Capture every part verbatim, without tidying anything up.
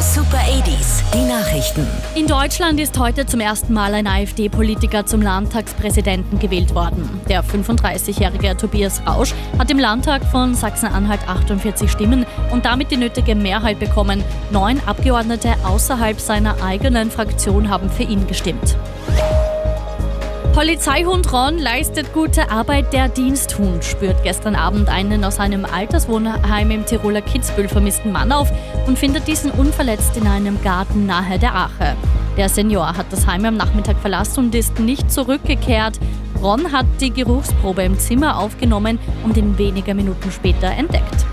Super achtziger, die Nachrichten. In Deutschland ist heute zum ersten Mal ein AfD-Politiker zum Landtagspräsidenten gewählt worden. Der fünfunddreißigjährige Tobias Rausch hat im Landtag von Sachsen-Anhalt achtundvierzig Stimmen und damit die nötige Mehrheit bekommen. Neun Abgeordnete außerhalb seiner eigenen Fraktion haben für ihn gestimmt. Polizeihund Ron leistet gute Arbeit. Der Diensthund spürt gestern Abend einen aus einem Alterswohnheim im Tiroler Kitzbühel vermissten Mann auf und findet diesen unverletzt in einem Garten nahe der Ache. Der Senior hat das Heim am Nachmittag verlassen und ist nicht zurückgekehrt. Ron hat die Geruchsprobe im Zimmer aufgenommen und ihn wenige Minuten später entdeckt.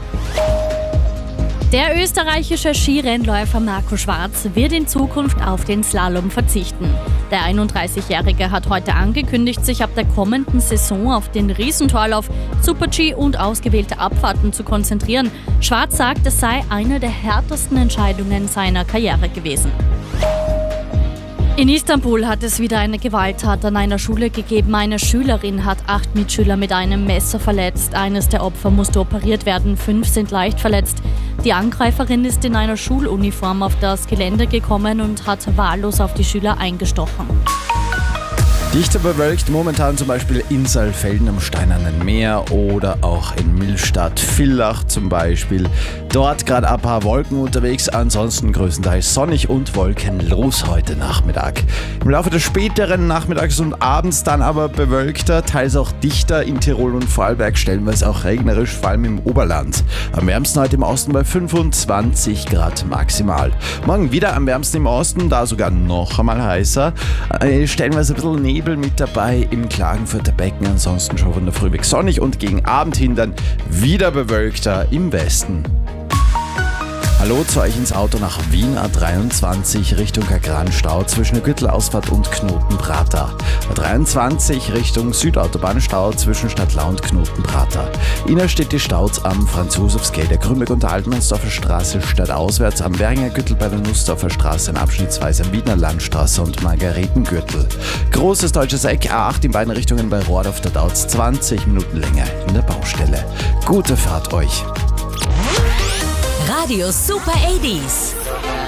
Der österreichische Skirennläufer Marco Schwarz wird in Zukunft auf den Slalom verzichten. Der einunddreißigjährige hat heute angekündigt, sich ab der kommenden Saison auf den Riesentorlauf, Super-G und ausgewählte Abfahrten zu konzentrieren. Schwarz sagt, es sei eine der härtesten Entscheidungen seiner Karriere gewesen. In Istanbul hat es wieder eine Gewalttat an einer Schule gegeben. Eine Schülerin hat acht Mitschüler mit einem Messer verletzt. Eines der Opfer musste operiert werden, fünf sind leicht verletzt. Die Angreiferin ist in einer Schuluniform auf das Gelände gekommen und hat wahllos auf die Schüler eingestochen. Dichter bewölkt momentan zum Beispiel in Saalfelden am Steinernen Meer oder auch in Millstatt, Villach zum Beispiel. Dort gerade ein paar Wolken unterwegs, ansonsten größtenteils sonnig und wolkenlos heute Nachmittag. Im Laufe des späteren Nachmittags und abends dann aber bewölkter, teils auch dichter in Tirol und Vorarlberg, stellenweise auch regnerisch, vor allem im Oberland. Am wärmsten heute im Osten bei fünfundzwanzig Grad maximal. Morgen wieder am wärmsten im Osten, da sogar noch einmal heißer. Stellenweise ein bisschen Nebel mit dabei im Klagenfurter Becken, ansonsten schon von der Früh weg sonnig und gegen Abend hin dann wieder bewölkter im Westen. Hallo zu euch ins Auto nach Wien A dreiundzwanzig Richtung Kagran-Stau zwischen der Gürtelausfahrt und Knotenprater. A dreiundzwanzig Richtung Südautobahnstau zwischen Stadtlau und Knotenprater. Innerstädte Staus am Franz-Josefs-Gate, der Grünberg und der Altmannsdorfer Straße stadtauswärts, am Währinger Gürtel bei der Nussdorfer Straße, abschnittsweise am Wiener Landstraße und Margaretengürtel. Großes deutsches Eck A acht in beiden Richtungen bei Rohrdorf, da dauert es zwanzig Minuten länger in der Baustelle. Gute Fahrt euch! Radio Super achtziger.